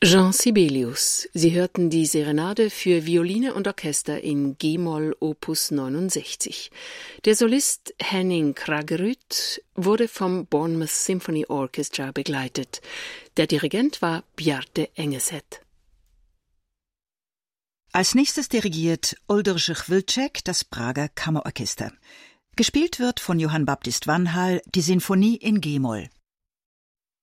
Jean Sibelius. Sie hörten die Serenade für Violine und Orchester in G-Moll Opus 69. Der Solist Henning Kragerud wurde vom Bournemouth Symphony Orchestra begleitet. Der Dirigent war Bjarte Engeset. Als nächstes dirigiert Oldřich Vlček das Prager Kammerorchester. Gespielt wird von Johann Baptist Vanhal die Sinfonie in G-Moll.